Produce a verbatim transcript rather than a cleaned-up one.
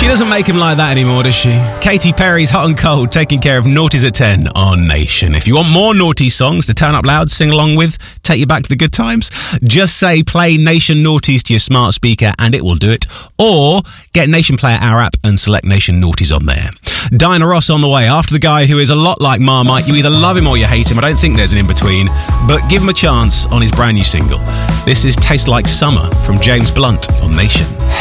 She doesn't make him like that anymore, does she? Katy Perry's Hot and Cold, taking care of Naughties at ten on Nation. If you want more naughty songs to turn up loud, sing along with, take you back to the good times, just say play Nation Naughties to your smart speaker and it will do it. Or get Nation Player, our app, and select Nation Naughties on there. Diana Ross on the way, after the guy who is a lot like Marmite. You either love him or you hate him. I don't think there's an in-between, but give him a chance on his brand new single. This is Taste Like Summer from James Blunt on Nation.